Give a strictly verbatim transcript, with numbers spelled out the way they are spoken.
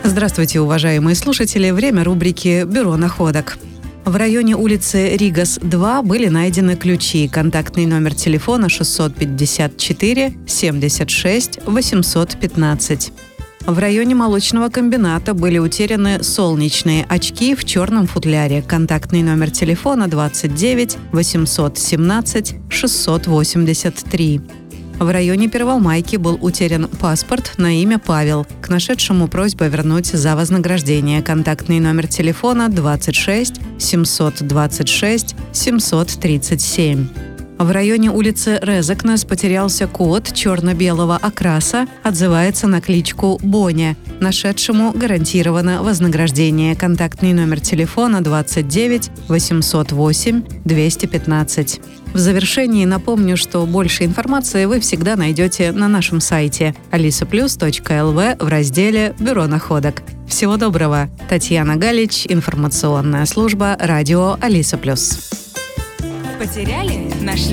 Здравствуйте, уважаемые слушатели. Время рубрики «Бюро находок». В районе улицы Ригас два были найдены ключи. Контактный номер телефона шестьсот пятьдесят четыре семьдесят шесть восемьсот пятнадцать. В районе молочного комбината были утеряны солнечные очки в черном футляре. Контактный номер телефона двадцать девять восемьсот семнадцать шестьсот восемьдесят три. В районе Первомайки был утерян паспорт на имя Павел. К нашедшему просьба вернуть за вознаграждение. Контактный номер телефона двадцать шесть семьсот двадцать шесть семьсот тридцать семь. В районе улицы Резекнес потерялся кот черно-белого окраса, отзывается на кличку Боня. Нашедшему гарантировано вознаграждение. Контактный номер телефона двадцать девять восемьсот восемь двести пятнадцать. В завершении напомню, что больше информации вы всегда найдете на нашем сайте алиса плюс точка эл ви в разделе «Бюро находок». Всего доброго! Татьяна Галич, информационная служба радио Алиса Плюс. Потеряли? Нашли?